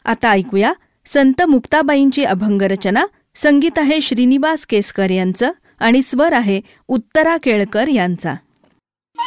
आता ऐकूया संत मुक्ताबाईंची अभंगरचना. संगीत आहे श्रीनिवास केसकर यांचं आणि स्वर आहे उत्तरा केळकर यांचा.